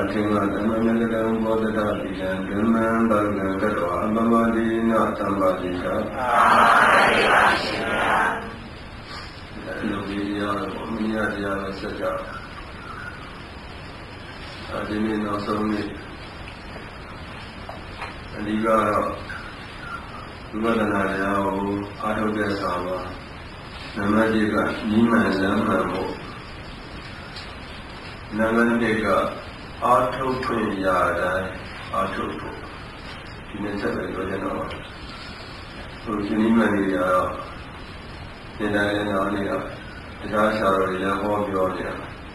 Atinga Dhammamelakam Bodhata Pijan Dhamman Bhargan Katwa Ambhamadina Sambhadika Logiya Omniya Dhyana Saja Adini Nasami Adigara Vivadana Yao Adhoga Sama Namadika Nima Zamamo Namandika Arthur Yada Arthur Kinesha Gojana So Kinimania Nidaya Dasha Yamo Bionia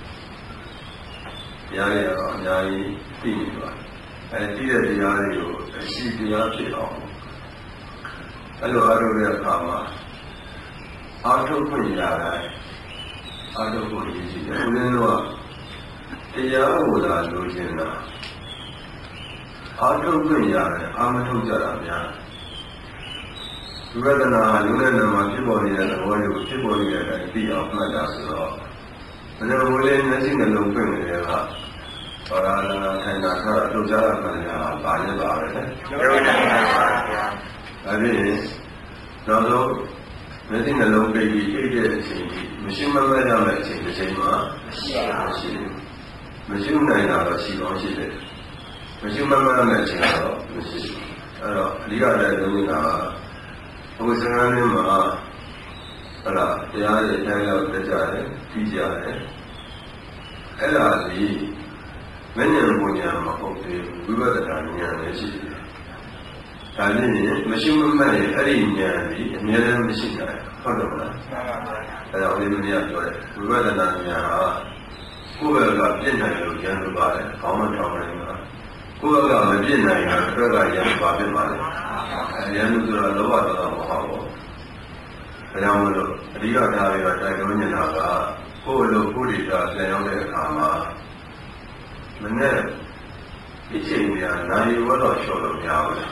Yaya Yai Tiva and Tia Diario and she Diatio Hello Aruria Kama Arthur Yada Arthur Yisi Yaola Lujina Arthur Amatu Vedana, Lunana, Tibori, and the warrior of Tibori and the of Madras. And there were nothing alone in their heart. Or Anna, Lujara, Baya, I mean, although nothing alone baby, Machine Mamma, the same Machine Nina, she launched it. Machine Mamma, she Liga, who is an animal, Yaya, the Jaya, Tija, Ella, many of Munyama, we were the Tanya, I mean, machine money, Arinia, near machine, Hodona, and I live near to it. We were the Nanya, who were got dinner, young Baba, common Tommy, who were got the dinner, young Baba. And the Lova of Ramolo, Ria Daria, Tagonina, Polo Purita, Leone Kama. Mane, it's in the Nai, what I showed of Yahweh.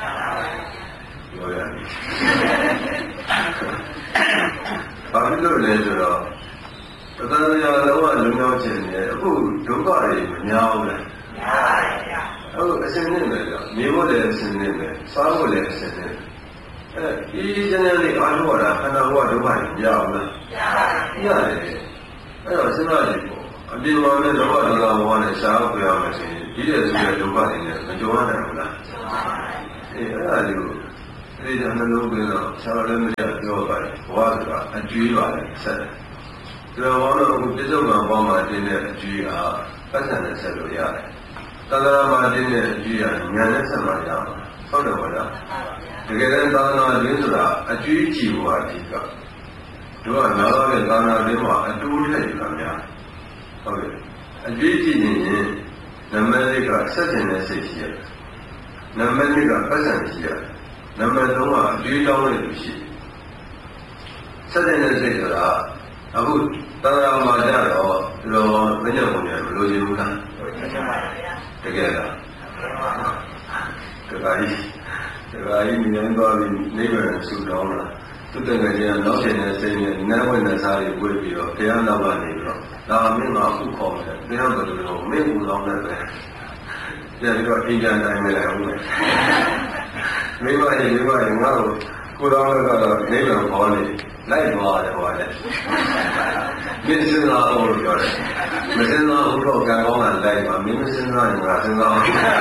I do later. But then the other one, the mountain, who took out Yahweh. Oh, a sentiment, Nivoles in it, Savoles in it. He generally Anora and I want to buy Yahweh. Yeah, I was invaluable. I didn't want to know what I wanted, South Yahweh. He is here to buy in it, and Joanna. I do. They don't know, Salam Yoga, Water, and Giva said. The one who did not want my dinner at Gia, Passan said, yeah. Tadama dinner Gia, Yanasa, Soda. Together, Dana Lindra, a Gigi Watika. Do another Dana Lima, and two Telecamia. Okay. A Gigi, the Medica, such an essay here. The Medica present here. Number 2, do you know it? Such an essay, a good Tara Maja, Venamunia, Lojuna. Together. The guy remember in neighbor and Sudona. To the Gajan, nothing as saying, never necessarily will be a piano neighbor. Now, men are who call them. They have to know, men who long that. They have got Indian time in a Maybe now, put on a neighbor calling, like water. This is not all of yours. This is not who talk about like my minister and Rasenal.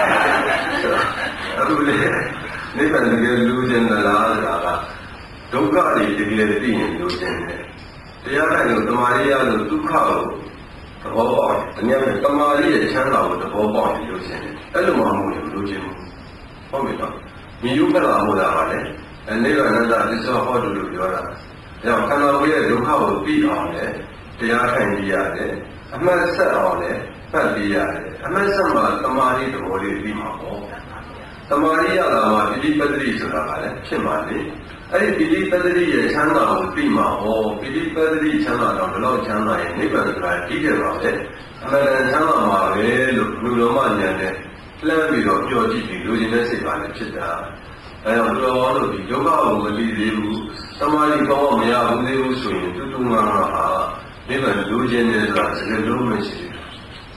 Nippon to get losing the Lada. Don't got it to get a thing in losing it. The other Maria, the two cow, the whole body, and never the Maria channel with the whole body losing it. Elmo losing. Formula. You can have it, and never another is how to do your. Now, can I wear the cow be on it? They are kind of yard. A man sat on it, but be yard. A man some Tamari to hold it be more. Tamaria, Billy Padri to the Chimali. I believe Padri Chana would be my or Billy Padri Chana on the long channel and neighbors like either of it. A man Chana, Lulomania, Flamby of Georgie, losing a sick on the Chita. I am all of the Yoga will be you. Somebody called me out who they will swing to do Mama. Even losing is like a little message.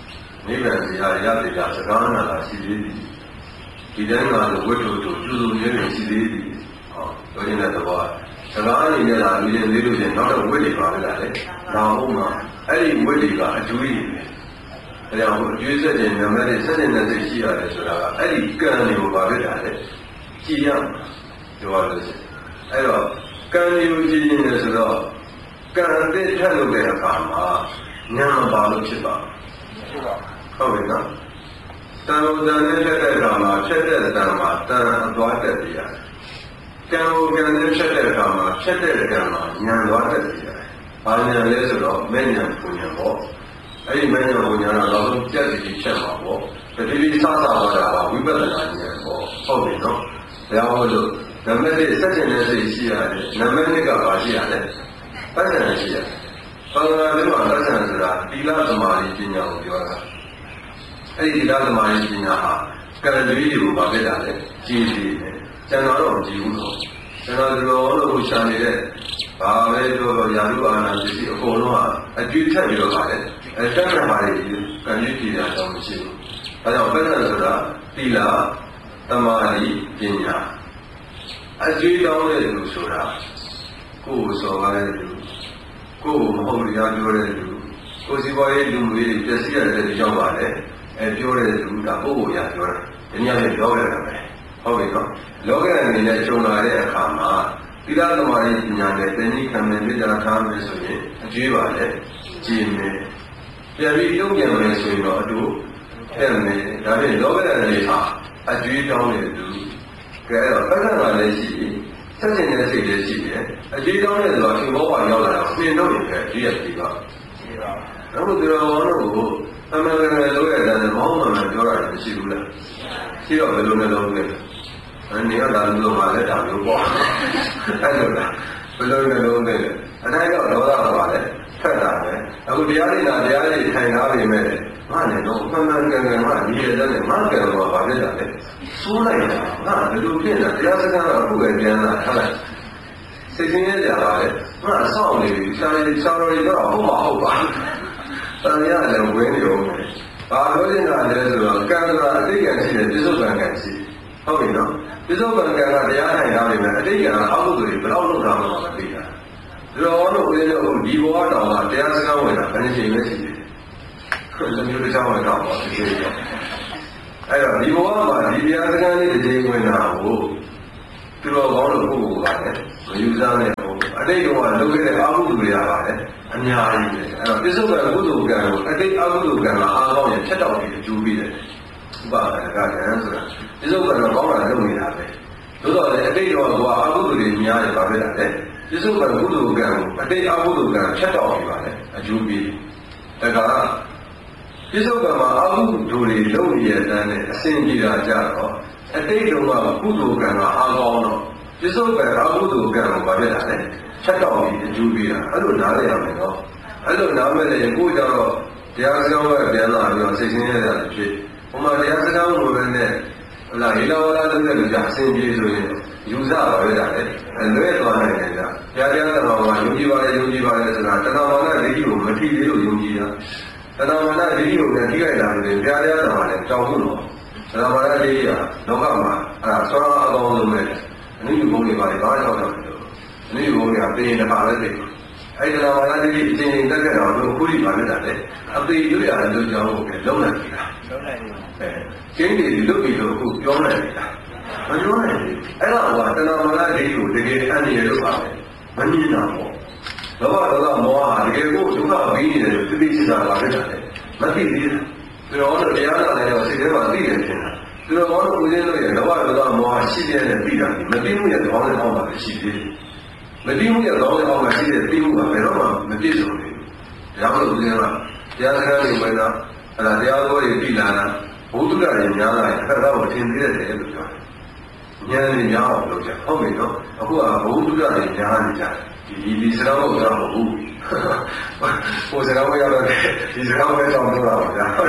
နိဗ္ဗာန်တရားရတဲ့ကစကားနာတာရှိသေးသည်ဒီတိုင်းကလည်းဝိတ္တုတို့ကျူစုရဲနေရှိသေးသည်ဟောပြောနေတဲ့သဘောစကားအနေနဲ့လာလူချင်းလေးလို့ချင်းနောက်တော့ဝိတ္တိပါပဲလားလေဒါဟုတ်မှာအဲ့ဒီဝိတ္တိကအကျိုးရည်ပဲအဲကြောင့်အကျိုးဆက်တဲ့နံပါတ်နဲ့ဆက်တဲ့စိတ်ရှိရတယ်ဆိုတာကအဲ့ဒီကံတွေကိုပါပဲတာလေကြည်ရမှာပြောရလို့ရှိရင်အဲ့တော့ကံတွေကိုကြည်နေတယ်ဆိုတော့ကံတဲ့ထက်လို့တဲ့အခါမှာဉာဏ်မပါလို့ဖြစ်ပါဟုတ်ပြီနော်တန်လို့တန်နဲ့ဖြတ်တဲ့အခါမှာဖြတ်တဲ့တန်မှာတန်အသွားတက်ပြရတယ်ကံကိုကံနဲ့ဖြတ်တဲ့အခါမှာဖြတ်တဲ့ကံမှာဉာဏ်သွားတက်ပြရတယ်ဘာဉာဏ်လဲဆိုတော့မဲ့ဉာဏ်ပူဉာဏ်ပေါ့အဲ့ဒီမဲ့ဉာဏ်ပူဉာဏ်ကနောက်ဆုံးပြတ်ပြီးဖြတ်မှာပေါ့တတိပိစသဝါဒကဝိပဿနာဉာဏ်ပေါ့ဟုတ်ပြီနော်ဒါကြောင့်လို့နံပါတ်1စัจ jin နဲ့စိတ်ရှိရတယ်နံပါတ်2ကဘာရှိရလဲပဋ္ဌာန်းရှိရတယ်ဘာသာရေးမှာပဋ္ဌာန်းဆိုတာသီလသမာဓိပညာကိုပြောတာအဲ့ဒီသီလသမာဓိပညာဟာကံကြွေးတွေကိုပါပြတာလေကြည်ကြည်နဲ့ကျန်တော့မကြည့်ဘူးတော့ကျန်တော့ဒီလိုလို့ရှာနေတဲ့ဘာပဲပြောတော့ယာရုအာဏာပစ္စည်းအကုန်လုံးဟာအကျိုးထက်ပြီးတော့ပါတယ်အဲတက်ရပါလေကံကြွေးကြည်တာတော့မရှိဘူးဒါကြောင့်ပဋ္ဌာန်းဆိုတာသီလသမာဓိပညာအကျိုးတောင်းတဲ့လူဆိုတာကိုယ်စော်ကားတဲ့လူကိုယ်မဟုတ်တရားပြောတဲ့လူကိုယ်စီပွားရေးလူမျိုးတွေပြည့်စည်ရတဲ့ကြောင့်ပါလေအဲပြောတဲ့လူကပုဂ္ဂိုလ်ရပြောတာဒီညလည်းပြောရတာပဲဟုတ်ပြီနော်လောကရန်အနေနဲ့ကြုံလာတဲ့အခါမှာသီလသမာဓိပညာနဲ့သင်္နိခံမယ်ပြကြထားမယ်ဆိုရင်အကျိုးပါလေကြည်မယ်ပြန်ပြီးပြုံးပြန်မယ်ဆိုရင်တော့အတူထက်မယ်ဒါဖြင့်လောကရန်အနေဟာအကျိုးတောင်းတဲ့လူကဲတော့ပဋ္ဌာန်းလည်းရှိဆက်ကျင်တဲ့စိတ်လည်းရှိတယ်အကျိုးတောင်းတဲ့ဆိုတော့ရှင်ဘောပါရောက်လာတာပြင်တော့နေတယ်ဒီရက်ဒီကရှိပါတော့ဒီလိုတော့အမှန်တကယ်လို့ရတယ်မောင်းမှန်ပြောရတယ်မရှိဘူးလားရှိတော့ဘယ်လိုလဲလုံးလဲအနေရတာလို့မှလည်းဒါမျိုးပေါ့အဲ့လိုလားဘယ်လိုလဲလုံးလဲအတိုင်းတော့ဒေါသပါလေဖက်တာပဲအခုတရားလေးတရားလေးထိုင်ထားပြီမဲ့ငါလည်းတော့မှန်မှန်ကန်ကန်မှဒီရတဲ့နဲ့မှန်ကန်တော့ဘာဖြစ်တာလဲစိုးလိုက်တာငါဘယ်လိုဖြစ်လဲတရားစကားတော့အခုပဲပြန်လာထားလိုက်စိတ်ချင်းရကြပါလေငါအဆောင်နေပြီရှားတော်ကြီးတော့ဟုတ်မှာဟုတ်ပါတန်ရလည်းဝင်းနေအောင်ဘာလို့လဲလဲဆိုတော့ကံဆိုတာအတိတ်ကံရှိတယ်ပြစ္ဆုတ်ကံကံရှိဟုတ်ပြီနော်ပြစ္ဆုတ်ကံကံကတရားထိုင်တာပဲအတိတ်ကံကအကုသိုလ်တွေဘယ်တော့လုပ်တာမှမသိတာဒီတော့လို့ဦးလေးတို့ဒီဘဝတောင်ကတရားစကားဝင်တာဘယ်နှချိန်ပဲရှိသေးတယ်လက်မျိုးတစ်ချောင်းဝင်တော့ဒီလိုတော့အဲ့တော့ဒီဘဝမှာဒီတရားစကားလေးတစ်ချိန်ဝင်တာကိုသူတော်ကောင်းလို့ပုဂ္ဂိုလ်ကလည်းမယူဆနဲ့ဟိုအတိတ်ကလုပ်ခဲ့တဲ့အကုသိုလ်တွေရပါတယ်အများကြီးပဲအဲ့တော့ပြစ္ဆုတ်ကံကုသိုလ်ကံကိုအတိတ်အကုသိုလ်ကံကအားကောင်းရင်ဖြတ်တောက်ပြီးအကျိုးပေးတယ်ဥပါဒကကံဆိုတာပြစ္ဆုတ်ကံတော့ကောင်းတာလုပ်နေတာပဲသို့တော်လည်းအတိတ်တော့ကအကုသိုလ်တွေများတယ်ပါပဲလားပြစ္ဆုတ်ကံကုသိုလ်ကံကိုအတိတ်အကုသိုလ်ကံဖြတ်တောက်ပြီးပါတယ်အကျိုးပေးတယ်ဒါကပြစ္ဆုတ်ကံမှာအကုသိုလ်တွေလုပ်နေတဲ့အတိုင်းနဲ့အစဉ်ကြီးတာကြတော့အတိတ်တော့ကကုသိုလ်ကံကအားကောင်းတော့ပြစ္ဆုတ်ကံအကုသိုလ်ကံကိုပါပဲလားဖြတ်တောက်ပြီးအကျိုးပေးတာအဲ့လိုနားလည်ရမယ်နော်အဲ့လိုနားမလည်ရင်ကိုယ်ကြတော့တရားစကားကပြန်လာပြီးတော့စိတ်ဆင်းရဲတာဖြစ်ဟိုမှာတရားစကားကိုပဲနဲ့ဟလာဟိလာဝလာလုပ်တဲ့လူကအစဉ်ပြေဆိုရင်ယူဆပါပဲတာလေလွဲသွားနိုင်တယ်ကြာတရားတော်မှာယုံကြည်ပါလေဆိုတာတဏှာမာနဒိဋ္ဌိကိုမထိသေးလို့ယုံကြည်တာတဏှာမာနဒိဋ္ဌိကိုလည်းထိခိုက်တာလေကြာတရားတော်မှာလည်းကြောက်ဖို့တော့တဏှာမာနဒိဋ္ဌိကလောကမှာအဲ့ဒါဆောရအကောင်းဆုံးပဲအနည်းငယ်ဘုံတွေပါလေဘာကြောက်တာလဲအနည်းဘုံတွေကပြင်တစ်ခါလည်းသိအဲ့ဒါမှလည်းဒီအချင်းချင်းတက်ကြတော့အခုဒီပါနေတာလေအသေးရွရတဲ့လူကြောင့်ကိုလုံးနိုင်ပြီလားလုံးနိုင်ပြီကျင်းတွေလွတ်ပြီးတော့အခုပြောနိုင်ပြီလားမပြောနိုင်ဘူးအဲ့ဒါကတဏှာမလားဒိဋ္ဌိကိုတကယ်အန္တရာယ်လို့ပါပဲမမြင်တာပေါ့လောဘဒေါသမောဟတကယ်ကိုဒုက္ခပြီးနေတယ်လို့သိသိချင်တာပါပဲတဲ့မသိသေးဘူးဒီတော့တရားနာလည်းစိတ်ထဲမှာသိတယ်ထင်တာဒီတော့ဘာလို့ဦးဇင်းတို့ရဲ့လောဘဒေါသမောဟရှိတဲ့နဲ့ပြီးတာမသိမှုရဲ့ကောင်းတဲ့အောက်မှာရှိသေးတယ်မသိမှုရဲ့ကောင်းတဲ့အောက်မှာရှိတဲ့သိမှုကဘယ်တော့မှမပြည့်စုံဘူး။ဒါမှမဟုတ်ဦးဇင်းကတရားစကားတွေဝင်တာအဲ့ဒါတရားတော်တွေပြည်လာတာဘုဒ္ဓတရားတွေများလာရင်အဲ့ဒါကိုသင်သိရတယ်လို့ပြောတယ်။ဉာဏ်နဲ့များအောင်လုပ်ကြ။ဟုတ်ပြီနော်။အခုကဘုဒ္ဓတရားတွေများနေကြတယ်။ဒီစကားကိုတော့မဟုတ်ဘူး။ဟိုစကားကိုရတော့ဒီစကားကိုတော့မပြောတော့ဘူး။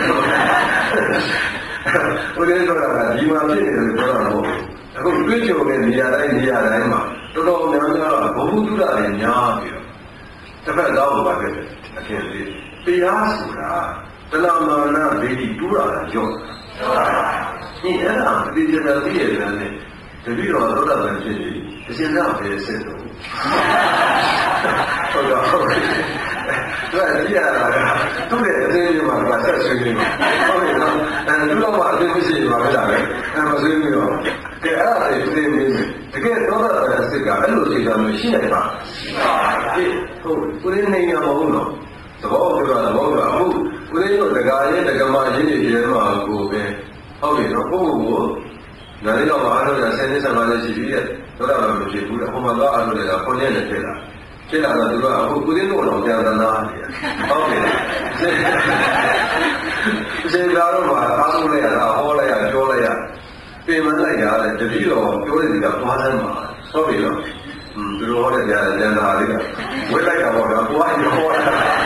ဦးဇင်းတို့ကဒီမှာဖြစ်နေတယ်လို့ပြောတာမဟုတ်ဘူး။အခုတွေ့ကြုံတဲ့နေရာတိုင်းမှာတော်တော်များများဘုဟုတုဒ္ဒတွေများပြီးတော့တစ်ဖက်သားကိုပါပဲအထင်လေးတရားဆိုတာတဏမာနဒိဋ္ဌိတူးတာရော့ဒီအဲ့ဒါဒီကျတဲ့သိရတယ်နဲ့တတိတော်သောတာပန်ဖြစ်ပြီးအရှင်သာပဲဆက်တော့ဟုတ်တော့သူကကြည့်ရတာကသူ့ရဲ့အသေးလေးမှာကဆက်ဆွေးနေမှာဟုတ်ပြီနော်သူတော့မှအသေးမရှိပါဘူးလားအဲ့မဆွေးနေတော့ကဲအဲ့ဒါလေးသိနေမယ်တကယ်သောတာပန်အစစ်ကအဲ့လိုသိတာမျိုးရှိနိုင်ပါဟုတ်ကိုယ်နေရမဟုတ်တော့သဘောကတော့သဘောကအခုကိုယ်တို့တကာရဲ့တက္ကမရင်းနေတယ်မှာကိုပဲဟုတ်ပြီနော်ကိုယ့်ကိုနာရီတော့အားလုံးက10နှစ်15နှစ်ရှိပြီတဲ့သောတာပန်မဖြစ်ဘူးတဲ့ဟိုမှာတော့အားလုံးလည်းခွန်ရက်နဲ့ဖြစ်လာတော့သူကအခုကိုယ်တို့တော့ကြာသနာနေဟုတ်ပြီစေတာတော့မှာအားလုံးလည်းဟောလိုက်ရပြောလိုက်ရပြင်မလိုက်ရတဲ့တတိတော်ပြောတဲ့ဒီကသွားစမ်းမှာဟုတ်ပြီနော်သူတို့ဟောတဲ့ကြာတဲ့ဉာဏ်လေးကဝိလိုက်တာပေါ့ဗျာကိုယ်ကဟောတာ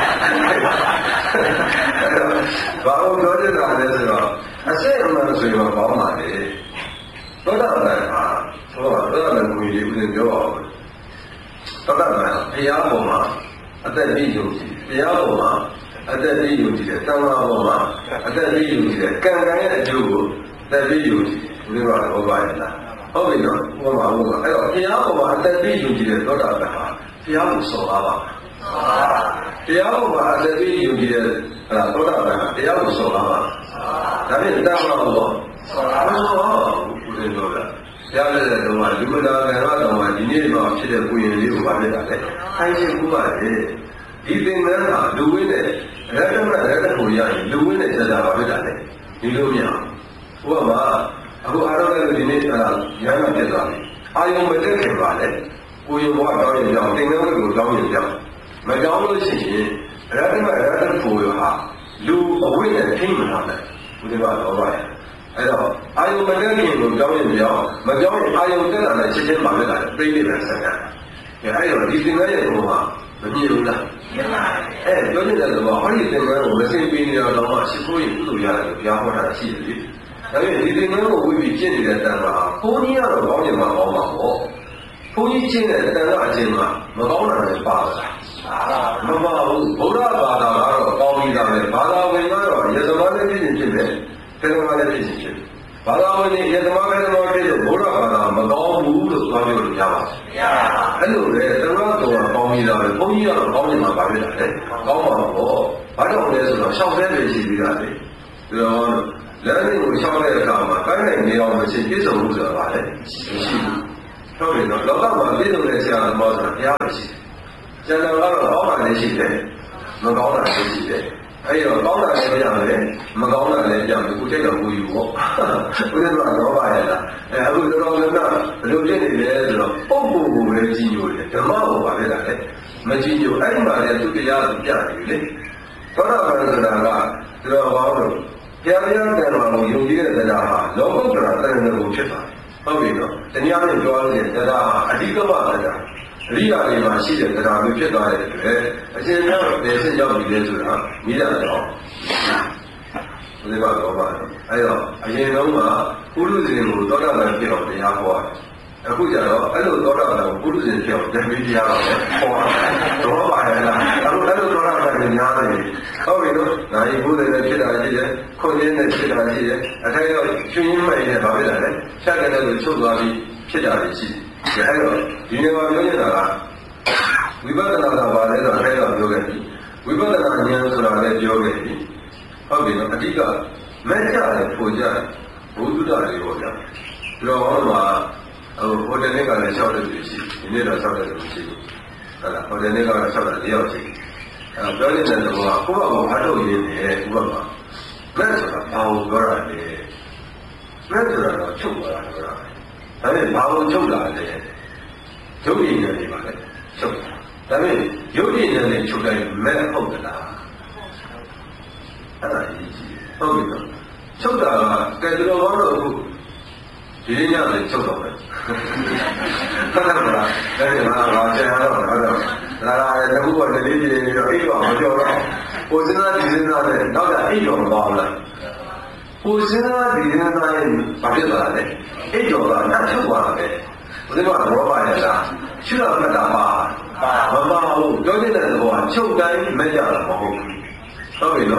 ဘာလို့ပြောနေတာလဲဆိုတော့အစစ်အမှန်ဆိုရင်ဘာမှမလဲသောတာပန်ဟာသောတာပန်ကိုဒီဦးဇင်းပြောအောင်သောတာပန်ဘုရားပေါ်မှာအသက်ကြီးယုံကြည်ဘုရားပေါ်မှာအသက်ကြီးယုံကြည်တဲ့တန်ခါပေါ်မှာအသက်ကြီးယုံကြည်တဲ့ကံကံရဲ့အကျိုးကိုအသက်ကြီးယုံကြည်ဘုရားကဟောပါရဲ့လားဟုတ်ပြီနော်ဟောပါဘူးအဲ့တော့ဘုရားပေါ်မှာအသက်ကြီးယုံကြည်တဲ့သောတာပန်ဟာဘုရားကိုစော်ကားပါတရားပေါ်မှာအသက်ကြီးယုံကြည်တဲ့သောတာပန်ဟာတရားကိုစော်ကားပါဒါဖြင့်တန်ခါပေါ်စော်ကားဘုရားပြောတာရတဲ့တော့လူမနာကံတော့ဒီနေ့မှဖြစ်တဲ့ကိုရင်လေးကိုပါပြတာလေခိုင်းချင်းကူပါလေဒီသင်္ကန်းကလူဝင်းနဲ့ရတ္တမရတ္တကိုရရင်လူဝင်းနဲ့ဆက်တာပါပြတာလေဒီလိုမျိုးဟိုကမှအခုအားလုံးလည်းဒီနေ့ရဟန်းကပြသွားပြီအာယုံမတက်ခင်ပါလေကိုရင်ဘဝတောင်းရင်ကြောင်းသင်္ကန်းကိုတောင်းရင်ကြောင်းမတောင်းလို့ရှိရင်ရတ္တမရတ္တကိုရဟာလူအဝိနဲ့ထိမလာနဲ့ဘုရားတော်ပါရဲ့အဲ့တော့အာယုံမတက်ခင်ကိုတောင်းရင်ကြောင်းမကြောင်းရင်အာယုံတက်လာတဲ့ချက်ချင်းပါပဲလာတယ်ပြိဋိဘံဆက်တာအဲ့တော့ဒီသင်္ကန်းရဲ့ဘုံမှာမမြင်ဘူးလားမြင်ပါတယ်ပြောနေတဲ့တော့ဟောဒီသင်္ကန်းကိုမသိပေးနေတော့မှရှိခိုးရင်ကုသိုလ်ရတယ်လို့ဘုရားဟောတာရှိတယ်လေဒါပေမဲ့ဒီသင်္ကန်းကိုဝိပြီးကျင့်နေတဲ့တန်ခါဘုန်းကြီးကတော့ကောင်းတယ်မှာကောင်းပါပေါ့ဘုန်းကြီးကျင့်တဲ့တန်ခါအချင်းမှာမကောင်းတာလည်းပါလားမပါဘူးဘုရားဘာသာကတော့ကောင်းပြီးသားပဲဘာသာဝင်ကတော့ယသမားလည်းဖြစ်နေဖြစ်ပဲသင်္ကန်းလည်းဖြစ်နေဖြစ်ဘာသာဝင်ရဲ့ယသမားလည်းတော့ဖြစ်လို့ဘုရားဘာသာမကောင်းဘူးလို့ပြောလို့ရပါ့မလားအဲ့လိုလေသံဃာတော်ကကောင်းပြီးသားပဲဘုန်းကြီးကတော့ကောင်းနေမှာပါပဲလားကောင်းပါတော့ဘာကြောင့်လဲဆိုတော့ရှောက်တဲ့ပဲရှိပြီးသားလေဒါတော့လမ်းလေးကိုရှောက်တဲ့အခါမှာကိုင်းနိုင်နေအောင်မရှိပြည့်စုံမှုဆိုတာပါလေမရှိဘူးဟုတ်ပြီနော်လောကမှာပြည့်စုံတဲ့ဆရာတော်ဆိုတာဘုရားပဲရှိတယ်ကျန်တော်ကတော့ကောင်းတာလည်းရှိတယ်မကောင်းတာလည်းရှိတယ်အဲ့တော့ကောင်းတာလည်းပြရတယ်မကောင်းတာလည်းပြတယ်ကိုတိတ်တော့ကိုယူပေါ့ဘုရားကတော့ပါရလားအခုတော်တော်များများဘယ်လိုဖြစ်နေလဲဆိုတော့ပုံပုံကိုပဲကြည့်ညိုတယ်ဓမ္မကိုပါပဲလားမကြည့်ညိုအဲ့ဒီမှာလည်းသူတရားကိုပြတယ်လေသောတာပန်ဆိုတာကတော်ဘာလို့ဘုရားတရားတန်တော်ကိုယုံကြည်တဲ့တရားဟာလောကုတ္တရာတန်တော်ကိုဖြစ်ပါတယ်ဟုတ်ပြီနော်တရားနဲ့ပြောရတဲ့တရားဟာအဓိကပါတရားအရိယာတွေမှာရှိတဲ့တရားမျိုးဖြစ်သွားတဲ့အတွက်အရှင်မြတ်တဲ့ဆက်ရောက်ပြီးလဲဆိုတာမိတာတော့ဘုရားတော်ပါအဲ့တော့အရင်တုန်းကပုရုဇဉ်ကိုသောတာပန်ဖြစ်အောင်တရားဟောတယ်အခုကျတော့အဲ့လိုသောတာပန်ကိုပုရုဇဉ်ဖြစ်အောင်ဓမ္မတရားတော့ဟောတော့ပါရဲ့လားအခုအဲ့လိုသောတာပန်ကိုညားတယ်ဟုတ်ပြီနော်။နိုင်ဘုရားနဲ့ဖြစ်တာရှိတယ်၊ခွန်ရင်းနဲ့ဖြစ်တာရှိတယ်။အထိုက်တော့ရှင်ရင်းမဲ့နဲ့ဘာဖြစ်တာလဲ။ဖြတ်တဲ့လို့ချုပ်သွားပြီးဖြစ်တာရှိတယ်။အဲ့တော့ဒီနေရာပြောနေတာကဝိပဿနာကဘာလဲဆိုတော့အထိုက်တော့ပြောခဲ့ပြီ။ဝိပဿနာဉာဏ်ဆိုတာလည်းပြောခဲ့ပြီ။ဟုတ်ပြီနော်။အဓိကမဲ့ကြတယ်ပို့ကြတယ်ဘုဒ္ဓတော်တွေပေါ့ဗျာ။ဒီတော့ဟောမှာဟိုတယ်နဲ့ကလည်း၆တဲ့လူရှိ။ဒီနေ့တော့၆တဲ့လူရှိဘူး။ဟုတ်လား။ဟိုတယ်နဲ့ကတော့၆တဲ့၄ယောက်ရှိတယ်။ပြောနေတဲ့တော့ကိုယ့်ဘာကိုအားထုတ်ရင်းနဲ့ဥပမာမဲ့ဆိုတာဘာကိုပြောတာလဲမဲ့ဆိုတာတော့ချုပ်သွားတာပြောတာဒါပေမဲ့ဘာကိုချုပ်လာလဲရုပ်ရည်နဲ့နေပါလေချုပ်ဒါပေမဲ့ရုပ်ရည်နဲ့ချုပ်တိုင်းမဲ့ဟုတ်သလားအဲ့ဒါကြီးဟုတ်ပြီနော်ချုပ်တာကဲတော်တော်တော့အခုဒီနေ့ညလည်းချုပ်တော့မယ်ဟုတ်တယ်မလားဒါပေမဲ့ငါဆရာတော့ဟုတ်တော့လာတခုကတလေးကြီးနေတော့အိပ်တော့မပြောတော့ကိုစဉ်းစားဒီစဉ်းစားနဲ့နောက်ကအိပ်တော့မပါဘူးလားကိုစဉ်းစားဒီစဉ်းစားနဲ့ဘာဖြစ်သွားလဲအိပ်တော့ကနှက်ထုတ်သွားတယ်ဘယ်လိုမှတော့ပါရလားရှုတော့မှတ်တာပါမပါဘူးပြောနေတဲ့သဘောကချုပ်တိုင်းမကြတာမဟုတ်ဘူးဟုတ်ပြီနော်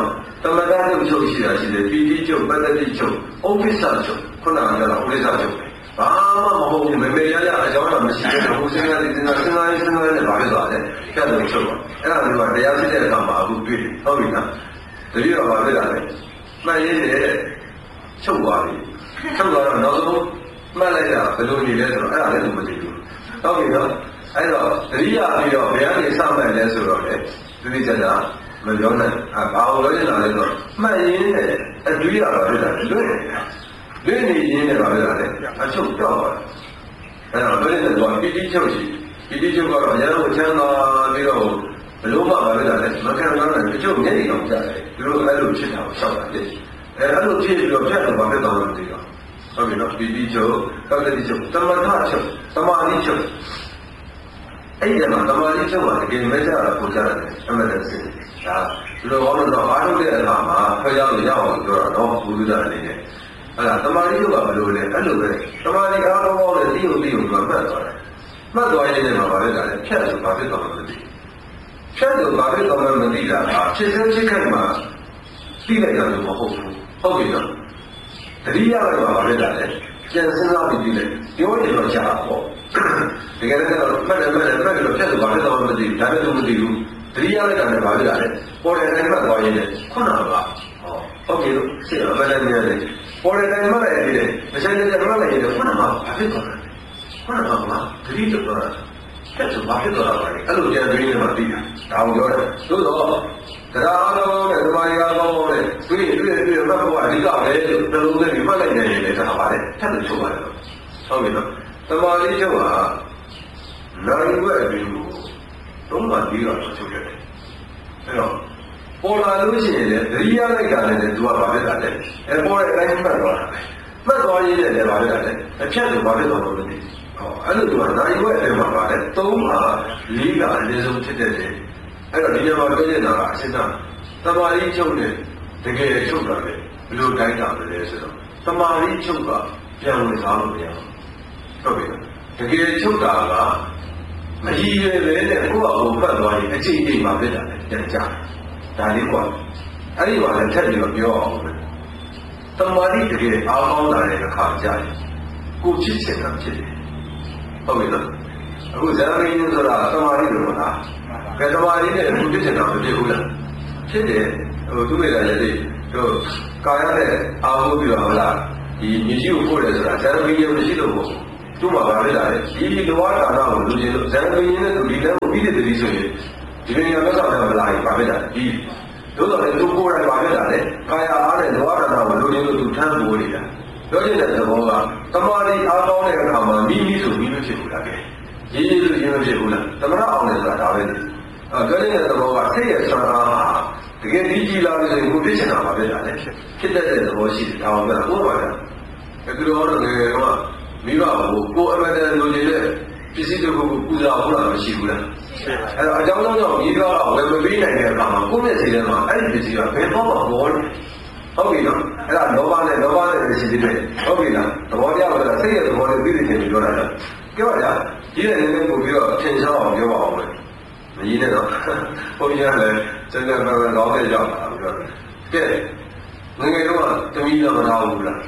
တမတချုပ်ရှိတာရှိတယ်ပီတိချုပ်ပတ္တိချုပ်ဥပ္ပစ္စချုပ်ခုနကပြောတာဥပ္ပစ္စချုပ်ဘာမှမဟုတ်ဘူးမမေရရအကြောင်းတော့မရှိဘူးဘုရားစဉ်းစားနဲ့ဘာဖြစ်သွားလဲဖြတ်လို့ချုပ်ပါအဲ့ဒါကတရားစစ်တဲ့အခါမှာအခုတွေ့တယ်ဟုတ်ပြီလားတတိယဘာဖြစ်လာလဲမှတ်ရင်းနဲ့ချုပ်သွားပြီချုပ်သွားတော့နောက်ဆုံးမှတ်လိုက်တာဘယ်လိုနေလဲဆိုတော့အဲ့ဒါလည်းမသိဘူးဟုတ်ပြီနော်အဲ့တော့တတိယပြီးတော့ဘယ်ကနေစမှတ်လဲဆိုတော့လေသူဒီကျတာမပြောနိုင်ဘာလို့လဲလာလဲဆိုတော့မှတ်ရင်းနဲ့အတွေ့ရတာဖြစ်တာလွတ်နေရင်းနဲ့ပါပဲလေအချုပ်တော့အဲ့တော့လွတ်နေတဲ့တော့ပီတိချုပ်ရှိပီတိချုပ်ကတော့အရင်ကချမ်းသာပြီးတော့ဘလို့မှပါပဲလေမခံနိုင်တဲ့ချုပ်မျက်နှာအောင်ကြတယ်သူတို့အဲ့လိုဖြစ်တာကိုရှောက်တာလေအဲ့လိုဖြစ်ပြီးတော့ဖြတ်တော့ဘာဖြစ်သွားလဲမသိတော့ဟုတ်ပြီနော်ပီတိချုပ်ပတ္တိချုပ်တမထချုပ်သမာဓိချုပ်အဲ့ဒီမှာသမာဓိချုပ်ကတကယ်မဲ့ကြတာကိုကြားတယ်အမှန်တည်းစစ်ဒါဒီလိုဟောလို့အားထုတ်တဲ့အခါမှာဖျောက်လို့ရအောင်ပြောတာတော့ဘုရားအနေနဲ့အဲ့ဒါတမာရီတို့ကဘယ်လိုလဲအဲ့လိုပဲတမာရီအားလုံးပေါင်းတဲ့တိယုတ်ကမှတ်သွားတယ်မှတ်သွားရင်လည်းမှာပါပဲလားဖြတ်လို့ဘာဖြစ်သွားမှမသိဖြတ်လို့ဘာဖြစ်သွားမှမသိတာဖြစ်စင်းဖြစ်ခိုက်မှာပြီးလိုက်တာလို့မဟုတ်ဘူးဟုတ်ပြီနော်တတိယကတော့ဘာဖြစ်တာလဲပြန်စဉ်းစားပြီးပြီးလိုက်ပြောရင်တော့ရှားတာပေါ့တကယ်တော့မှတ်တယ်လို့ဖြတ်လို့ဘာဖြစ်သွားမှမသိဒါလည်းမသိဘူးတတိယလည်းကလည်းဘာဖြစ်တာလဲပေါ်တယ်တိုင်းမှတ်သွားရင်လည်းခုနကဟုတ်ပြီလို့ရှင်းတော့မလည်းမရတယ်ပေါ်တယ်တိုင်းမှတ်လိုက်တယ်မဆိုင်တဲ့မှတ်လိုက်ရင်ခုနကဘာဖြစ်သွားလဲခုနကဘာတတိယတော့ဆက်ဆိုဘာဖြစ်သွားတာလဲအဲ့လိုကြံသွင်းနေမှသိတာဒါကိုပြောတယ်သို့တော့တရားအားလုံးနဲ့သမာဓိအားလုံးနဲ့တွေ့မှတ်ဖို့အဓိကပဲလို့တလုံးနဲ့မှတ်လိုက်နေရင်လည်းဒါပါလေထပ်လို့ချုပ်ပါတယ်ဟုတ်ပြီနော်သမာဓိချုပ်ကနိုင်ဝဲပြီးတော့မှပြီးတော့ချုပ်ရတယ်အဲ့တော့ပေါ်လာလို့ရှိရင်လည်းတတိယလိုက်တာလည်းသူကဘာဖြစ်တာလဲပေါ်တဲ့အတိုင်းမှတ်သွားတာပဲမှတ်သွားရင်းနဲ့လည်းဘာဖြစ်တာလဲအဖြတ်လို့ဘာဖြစ်တော့လို့မသိဟောအဲ့လိုသူကနိုင်ဝဲအဲ့မှာပါတယ်၃မှာ၄ကအနည်းဆုံးဖြစ်တဲ့တယ်အဲ့တော့ဒီနေရာမှာပြောနေတာကအစစ်သားသမာဓိချုပ်နဲ့တကယ်ချုပ်တာလေဘယ်လိုတိုင်းတာလဲဆိုတော့သမာဓိချုပ်ကပြန်ဝင်စားလို့မရဘူးဟုတ်ပြီတကယ်ချုပ်တာကမရည်ရွယ်ပဲနဲ့ကိုယ့်အကုန်ဖတ်သွားရင်အချိန်ကြီးမှဖြစ်တာလေကြံကြဒါလေးကွာအဲ့ဒီကလည်းထပ်ပြီးတော့ပြောအောင်ပဲသမာဓိတကယ်အားကောင်းလာတဲ့အခါကျရင်ကိုဖြစ်ချင်တာဖြစ်တယ်ဟုတ်ပြီနော်အခုဇာမင်းဆိုတာသမာဓိလို့လားကဲသမာဓိနဲ့ကိုဖြစ်ချင်တာမဖြစ်ဘူးလားဖြစ်တယ်ဟိုသူ့မိသားစုတွေတို့ကာယနဲ့အားကိုးပြီးတော့ဟုတ်လားဒီမြေကြီးကိုပို့တယ်ဆိုတာဇာမင်းရဲ့မရှိလို့ပေါ့သူ့မှာပါလေလားဒီလောကဌာနကိုလူချင်းလို့ဇာမင်းနဲ့သူဒီလည်းကိုပြီးတဲ့တည်းဆိုရင်ဒီလိုမျိုးတော့မလာဘူးပါပဲလားဒီတို့တော့လည်းသူကိုယ်တိုင်ပါပဲလားလေကာယအားနဲ့လောကဌာနကိုလူချင်းလို့သူထမ်းပိုးနေတာပြောချင်တဲ့သဘောကသမာဓိအားကောင်းတဲ့အခါမှာမိဆိုမိမဖြစ်ဘူးလားကဲရေးရေးလို့ရေးမဖြစ်ဘူးလားသမဏအောင်လေဆိုတာဒါပဲလေပြောချင်တဲ့သဘောကစိတ်ရဲ့ဆွမ်းအားဟာတကယ်ဒီကြည်လာလို့ဆိုရင်ကိုဖြစ်ချင်တာပါပဲလားလေဖြစ်တတ်တဲ့သဘောရှိတယ်ဒါအောင်ပဲဟုတ်ပါလားအခုတော့ငယ်တော့မိဘကိုအမတန်လိုချင်တဲ့ပစ္စည်းတွေကိုပူဇော်ဖို့မရှိဘူးလားအဲ့တော့အကြောင်းကြောင့်မိဘကဝယ်မပေးနိုင်တဲ့အခါမှာကိုယ့်ရဲ့စိတ်ထဲမှာအဲ့ဒီပစ္စည်းကဘယ်တော့မှမပေါ်ဘူးဟုတ်ပြီနော်အဲ့ဒါလောဘနဲ့ရှိသေးတယ်ဟုတ်ပြီလားသဘောတရားကစိတ်ရဲ့သဘောနဲ့သိသိချင်းပြောတာလားပြောရကြီးတဲ့နည်းနည်းပို့ပြီးတော့ထင်ရှားအောင်ပြောပါအောင်လေမကြီးနဲ့တော့ဘုန်းကြီးကလည်းစက်တဲ့ဘယ်တော့လည်းရောက်တာပြောတယ်ကဲငယ်ငယ်တော့တမီးတော့မထားဘူးလား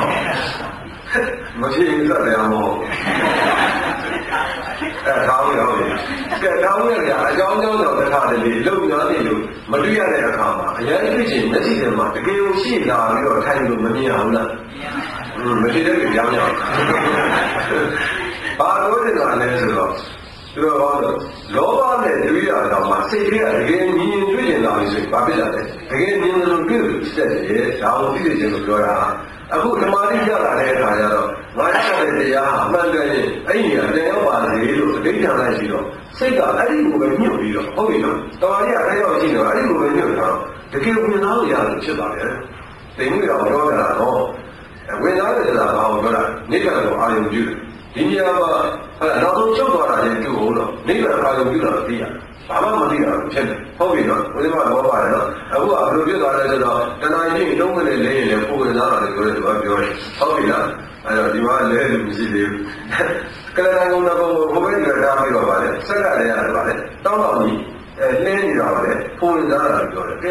မဖြစ်ရင်စတယ်အောင်မဟုတ်အဲ့ဒါကိုရောကဲတောင်းရတဲ့အကြောင်းကြောင့်တခါတလေလုံပြောနေလို့မတွေ့ရတဲ့အခါမှာအရင်ဖြစ်ချင်မျက်စိထဲမှာတကယ်ကိုရှိလာပြီးတော့ထိုင်လို့မမြင်အောင်လားမဖြစ်တဲ့ကြောင်ကြောင်ဘာလို့ဒီလိုလဲဆိုတော့သူတို့ဟောလို့လောဘနဲ့တွေ့ရတော့မှစိတ်ကတကယ်မြင်တွေ့ကျင်လာပြီဆိုရင်ဘာဖြစ်လဲတကယ်မြင်လို့တွေ့လို့ဖြစ်တယ်ဒါကိုသိချင်လို့ပြောတာအခုဓမ္မတိရလာတဲ့အခါကျတော့ငါရတဲ့တရားအမှန်တကယ်အဲ့ဒီကတန်ရောက်ပါလေလို့အဋ္ဌာန်လိုက်ပြီးတော့စိတ်ကအဲ့ဒီကိုပဲညှို့ပြီးတော့ဟုတ်ပြီနော်တမာရီကအဲ့ရောက်ရှိတော့အဲ့ဒီကိုပဲညှို့တော့တကယ်ဝင်သားလို့ရလို့ဖြစ်ပါလေတိမ်မှုရောပြောတာတော့ဝင်သားတယ်ဆိုတာဘာကိုပြောတာနိဗ္ဗာန်ကိုအာရုံပြုတယ်ဒီနေရာမှာနောက်ဆုံးချုပ်သွားတာချင်းပြုဖို့တော့နိဗ္ဗာန်အာရုံပြုတာသိရဘာမှမသိတာဖြစ်တယ်ဟုတ်ပြီနော်ဘုရားကတော့ပါတယ်နော်အခုကဘယ်လိုဖြစ်သွားလဲဆိုတော့တဏှာကြီးတုံးမနဲ့လဲရင်လည်းပုံဝင်သားတာလည်းပြောတယ်သူကပြောတယ်ဟုတ်ပြီလားအဲ့တော့ဒီမှာလဲလို့မရှိသေးဘူးကလနာကုန်းတော့ဘုရားကတားပြီးတော့ပါလေဆက်ကလည်းရတယ်ပါလေတောင်းတော့ကြီးနှင်းနေတာပါလေပုံဝင်သားတာပြောတယ်ကဲ